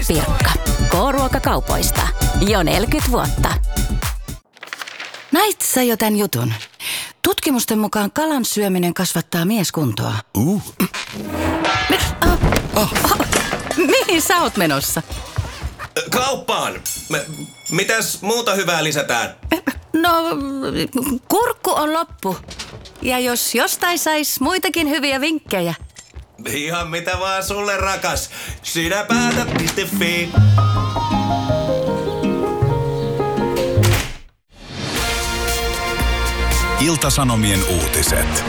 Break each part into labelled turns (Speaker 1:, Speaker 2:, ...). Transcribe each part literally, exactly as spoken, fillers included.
Speaker 1: Pirkka. K-ruokakaupoista. Jo neljäkymmentä vuotta.
Speaker 2: Nait sä jo tän jutun? Tutkimusten mukaan kalan syöminen kasvattaa mieskuntoa.
Speaker 3: Uh.
Speaker 2: Me, oh, oh. Oh. Mihin sä oot menossa?
Speaker 3: Kauppaan. Me, mitäs muuta hyvää lisätään?
Speaker 2: No, kurkku on loppu. Ja jos jostain sais muitakin hyviä vinkkejä.
Speaker 3: Ihan mitä vaan sulle, rakas. Sinä päätät piste fi.
Speaker 4: Ilta-Sanomien uutiset.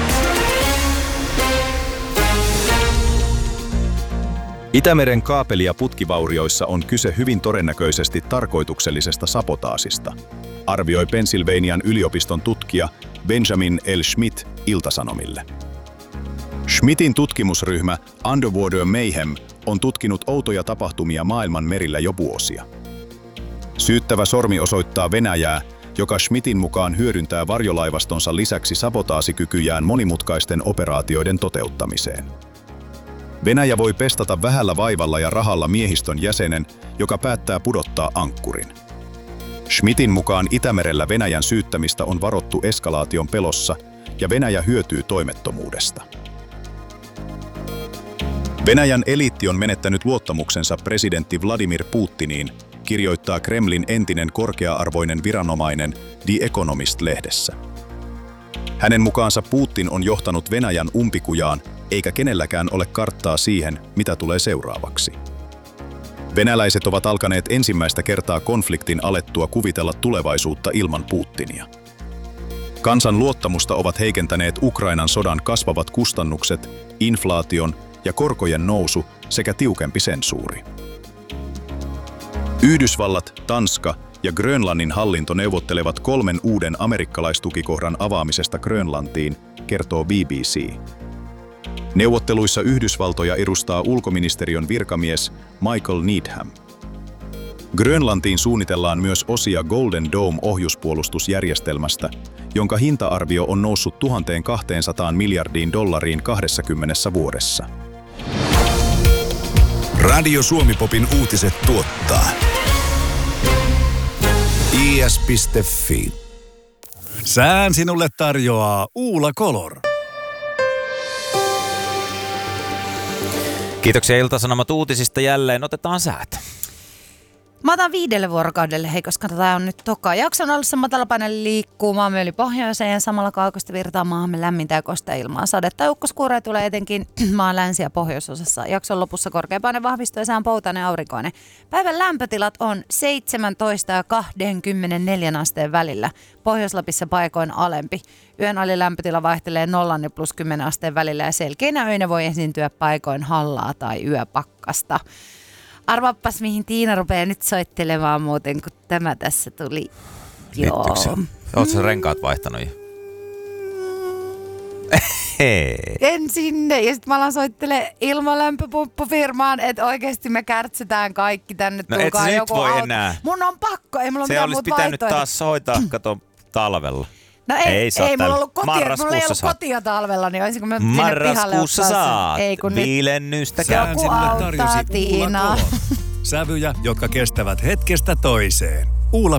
Speaker 4: Itämeren kaapeli- ja putkivaurioissa on kyse hyvin todennäköisesti tarkoituksellisesta sabotaasista, arvioi Pennsylvanian yliopiston tutkija Benjamin L. Schmidt Ilta-Sanomille. Schmidtin tutkimusryhmä Underwater Mayhem on tutkinut outoja tapahtumia maailman merillä jo vuosia. Syyttävä sormi osoittaa Venäjää, joka Schmidtin mukaan hyödyntää varjolaivastonsa lisäksi sabotaasikykyjään monimutkaisten operaatioiden toteuttamiseen. Venäjä voi pestata vähällä vaivalla ja rahalla miehistön jäsenen, joka päättää pudottaa ankkurin. Schmidtin mukaan Itämerellä Venäjän syyttämistä on varottu eskalaation pelossa ja Venäjä hyötyy toimettomuudesta. Venäjän eliitti on menettänyt luottamuksensa presidentti Vladimir Putiniin, kirjoittaa Kremlin entinen korkea-arvoinen viranomainen The Economist-lehdessä. Hänen mukaansa Putin on johtanut Venäjän umpikujaan, eikä kenelläkään ole karttaa siihen, mitä tulee seuraavaksi. Venäläiset ovat alkaneet ensimmäistä kertaa konfliktin alettua kuvitella tulevaisuutta ilman Putinia. Kansan luottamusta ovat heikentäneet Ukrainan sodan kasvavat kustannukset, inflaation ja korkojen nousu sekä tiukempi sensuuri. Yhdysvallat, Tanska ja Grönlannin hallinto neuvottelevat kolmen uuden amerikkalaistukikohdan avaamisesta Grönlantiin, kertoo B B C. Neuvotteluissa Yhdysvaltoja edustaa ulkoministeriön virkamies Michael Needham. Grönlantiin suunnitellaan myös osia Golden Dome-ohjuspuolustusjärjestelmästä, jonka hinta-arvio on noussut tuhatkaksisataa miljardiin dollariin kaksikymmentä vuodessa. Radio Suomi-popin uutiset tuottaa I S piste fi.
Speaker 5: Sään sinulle tarjoaa Uula Color.
Speaker 6: Kiitoksia Ilta-Sanomat uutisista jälleen. Otetaan säät.
Speaker 7: Mä otan viidelle vuorokaudelle, hei, koska tämä on nyt toka jakson alussa matalapaine liikkuu maamme yli pohjoiseen ja samalla kaukosta virtaa maahamme lämmintä ja kosta ilmaa. Sadetta ja ukkoskuureja tulee etenkin maan länsi- ja pohjoisosassa. Jakson lopussa korkeapaine vahvistuu ja sään poutainen aurinkoinen. Päivän lämpötilat on seitsemäntoista ja kaksikymmentäneljä asteen välillä. Pohjois-Lapissa paikoin alempi. Yön alilämpötila vaihtelee nollan ja plus kymmenen asteen välillä ja selkeinä öinä voi esiintyä paikoin hallaa tai yöpakkasta. Arvaappas, mihin Tiina rupeaa nyt soittelemaan muuten, kun tämä tässä tuli. Joo.
Speaker 6: Oletko sä renkaat vaihtanut jo? Hei.
Speaker 7: En sinne. Ja sitten mä alan soittele ilmalämpöpumppufirmaan, että oikeasti me kärtsytään kaikki tänne.
Speaker 6: No et sä nyt voi auto. Enää.
Speaker 7: Mun on pakko, ei mulla ole
Speaker 6: se
Speaker 7: mitään muuta
Speaker 6: olisi pitänyt taas hoitaa, kato, talvella.
Speaker 7: No ei, ei, ei mulla ollut kotia, mulla ei ollut
Speaker 6: saat.
Speaker 7: kotia talvella, niin olisinko mä sinne pihalle ottaa
Speaker 6: Marraskuussa saat
Speaker 7: ei, kun
Speaker 6: viilennystä
Speaker 5: Sään sinulle tarjosi Uula Color. Sävyjä, jotka kestävät hetkestä toiseen. Uula